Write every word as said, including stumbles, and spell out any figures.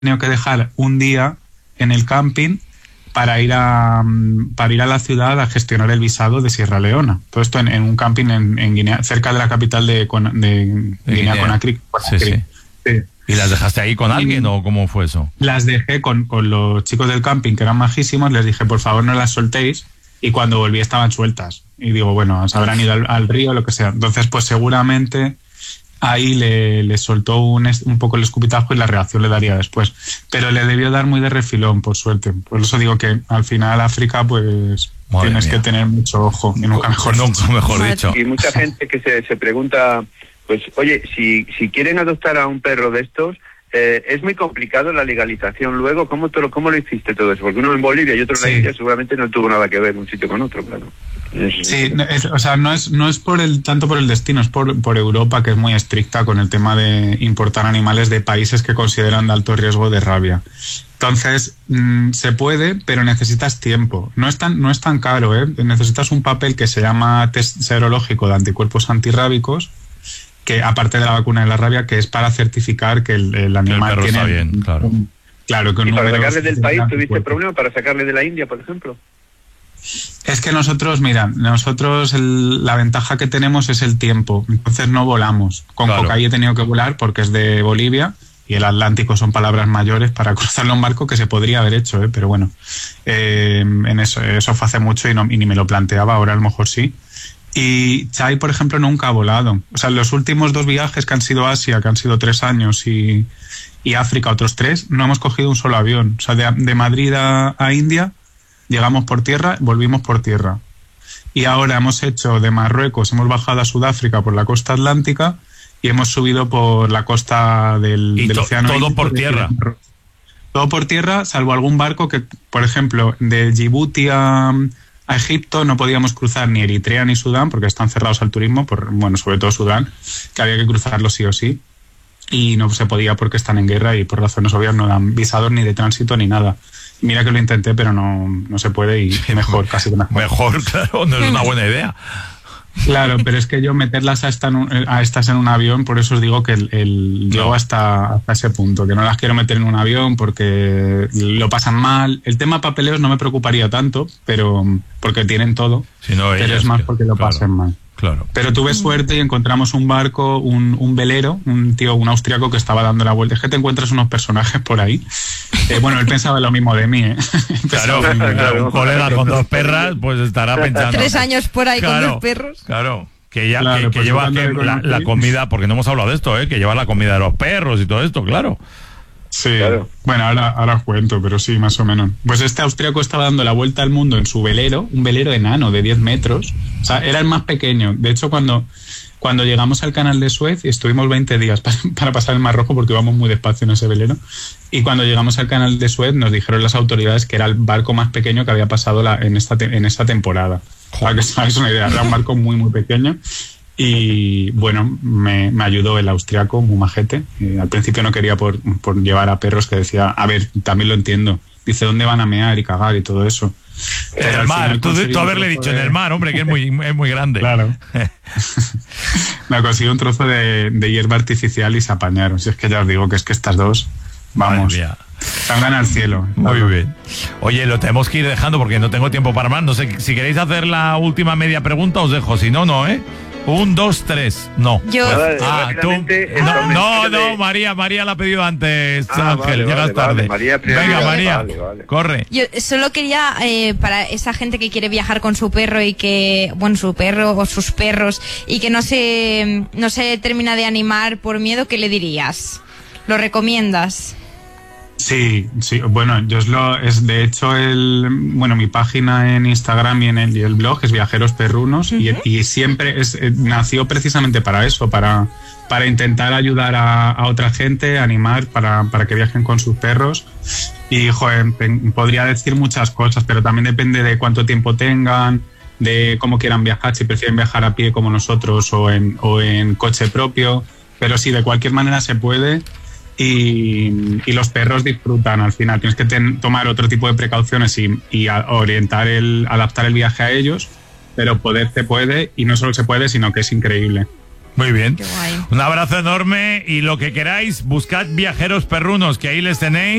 tenido que dejar un día en el camping para ir a para ir a la ciudad a gestionar el visado de Sierra Leona. Todo esto en, en un camping en, en Guinea, cerca de la capital de, de, de Guinea-Conakry. Sí, sí. Sí. ¿Y las dejaste ahí con alguien y, o cómo fue eso? Las dejé con, con los chicos del camping, que eran majísimos. Les dije, por favor, no las soltéis. Y cuando volví estaban sueltas. Y digo, bueno, se habrán ido al, al río o lo que sea. Entonces, pues seguramente ahí le, le soltó un, un poco el escupitajo y la reacción le daría después. Pero le debió dar muy de refilón, por suerte. Por eso digo que al final África, pues Madre tienes mía. que tener mucho ojo. Y nunca mejor, nunca mejor dicho. Y mucha gente que se, se pregunta, pues, oye, si, si quieren adoptar a un perro de estos, eh, es muy complicado la legalización. Luego, ¿cómo, te lo, ¿cómo lo hiciste todo eso? Porque uno en Bolivia y otro en sí. la India seguramente no tuvo nada que ver un sitio con otro, claro. Sí, es, o sea, no es no es por el tanto por el destino, es por, por Europa, que es muy estricta con el tema de importar animales de países que consideran de alto riesgo de rabia. Entonces, mmm, se puede, pero necesitas tiempo. No es tan, no es tan caro, ¿eh? Necesitas un papel que se llama test serológico de anticuerpos antirrábicos, que aparte de la vacuna de la rabia, que es para certificar que el, el animal el tiene... Está bien, claro. Un, claro que un ¿Y para sacarle del país tuviste anticuerpos. problema? ¿Para sacarle de la India, por ejemplo? Es que nosotros, mira, nosotros el, la ventaja que tenemos es el tiempo, entonces no volamos. Con claro. Cocay he tenido que volar porque es de Bolivia y el Atlántico son palabras mayores para cruzarlo en barco, que se podría haber hecho, ¿eh? Pero bueno, eh, en eso, eso fue hace mucho y, no, y ni me lo planteaba, ahora a lo mejor sí. Y Chai, por ejemplo, nunca ha volado. O sea, los últimos dos viajes que han sido Asia, que han sido tres años, y, y África otros tres, no hemos cogido un solo avión. O sea, de, de Madrid a, a India llegamos por tierra, volvimos por tierra. Y ahora hemos hecho de Marruecos, hemos bajado a Sudáfrica por la costa atlántica y hemos subido por la costa del, y del to, océano. Todo por tierra. Todo por tierra, salvo algún barco que, por ejemplo, de Djibouti a, a Egipto no podíamos cruzar ni Eritrea ni Sudán porque están cerrados al turismo, por, bueno, sobre todo Sudán, que había que cruzarlo sí o sí. Y no se podía porque están en guerra y por razones obvias no dan visados ni de tránsito ni nada. Mira que lo intenté, pero no, no se puede y sí, mejor, casi que mejor. Mejor, claro, no es una buena idea. Claro, pero es que yo meterlas a, esta en un, a estas en un avión, por eso os digo que el, el no. llego hasta, hasta ese punto, que no las quiero meter en un avión porque lo pasan mal. El tema papeleos no me preocuparía tanto, pero porque tienen todo, si no, pero es más porque lo claro, pasen mal. Claro. Pero tuve suerte y encontramos un barco, un, un velero, un tío, un austriaco que estaba dando la vuelta. Es que te encuentras unos personajes por ahí. Eh, bueno, él pensaba lo mismo de mí, ¿eh? Claro, claro, un colega con dos perras, pues estará pensando. Tres años por ahí claro, con dos perros. Claro. Que ya claro, que, que pues lleva que la, la comida, porque no hemos hablado de esto, ¿eh? Que lleva la comida de los perros y todo esto, claro. Sí, claro. Bueno, ahora, ahora os cuento, pero sí, más o menos. Pues este austriaco estaba dando la vuelta al mundo en su velero, un velero enano de diez metros. O sea, era el más pequeño. De hecho, cuando, cuando llegamos al canal de Suez, estuvimos veinte días para, para pasar el Mar Rojo porque íbamos muy despacio en ese velero. Y cuando llegamos al canal de Suez, nos dijeron las autoridades que era el barco más pequeño que había pasado la, en, esta te, en esta temporada. Para que os hagáis una idea, era un barco muy, muy pequeño. Y bueno, me, me ayudó el austriaco, muy majete. Eh, al principio no quería por, por llevar a perros, que decía, a ver, también lo entiendo. Dice, ¿dónde van a mear y cagar y todo eso? En el mar, tú, tú haberle dicho de... en el mar, hombre, que es muy, es muy grande. Claro. Me consiguió un trozo de, de hierba artificial y se apañaron. Si es que ya os digo que es que estas dos, vamos, salgan al cielo. Muy claro. bien. Oye, lo tenemos que ir dejando porque no tengo tiempo para más. No sé, si queréis hacer la última media pregunta os dejo, si no, no, ¿eh? Un, dos, tres, no. Yo. Ah, tú. No, no, no, María, María la ha pedido antes, ah, Ángel, vale, llegas vale, tarde. Vale, María, Venga, María, vale, vale. corre. Yo solo quería, eh, para esa gente que quiere viajar con su perro y que, bueno, su perro o sus perros, y que no se, no se termina de animar por miedo, ¿qué le dirías? ¿Lo recomiendas? Sí, sí, bueno, yo es lo, es de hecho el, bueno, mi página en Instagram y en el, y el blog es Viajeros Perrunos. Uh-huh. y, y siempre es, nació precisamente para eso, para, para intentar ayudar a, a otra gente, animar para, para que viajen con sus perros. Y, joder, podría decir muchas cosas, pero también depende de cuánto tiempo tengan, de cómo quieran viajar, si prefieren viajar a pie como nosotros o en, o en coche propio. Pero sí, de cualquier manera se puede. Y, y los perros disfrutan al final. Tienes que ten, tomar otro tipo de precauciones y, y a, orientar el, adaptar el viaje a ellos, pero poder se puede, y no solo se puede, sino que es increíble. Muy bien. Qué guay. Un abrazo enorme y lo que queráis, buscad Viajeros Perrunos, que ahí les tenéis.